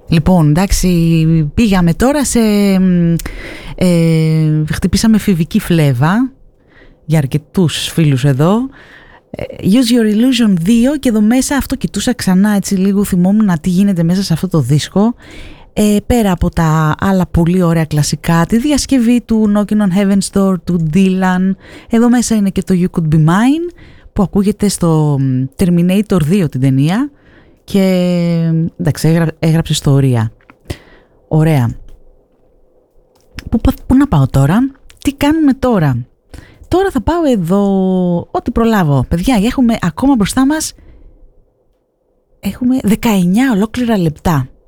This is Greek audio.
Λοιπόν, εντάξει, πήγαμε τώρα σε... χτυπήσαμε εφηβική φλέβα για αρκετούς φίλους εδώ. Use Your Illusion 2 και εδώ μέσα αυτό κοιτούσα ξανά, έτσι λίγο θυμόμουν τι γίνεται μέσα σε αυτό το δίσκο. Πέρα από τα άλλα πολύ ωραία κλασικά, τη διασκευή του Knocking on Heaven's Door του Dylan, εδώ μέσα είναι και το You Could Be Mine που ακούγεται στο Terminator 2 την ταινία και εντάξει, έγραψε ιστορία. Ωραία. Πού να πάω τώρα, τι κάνουμε τώρα? Τώρα θα πάω εδώ, ό,τι προλάβω. Παιδιά, έχουμε ακόμα μπροστά μας, έχουμε 19 ολόκληρα λεπτά.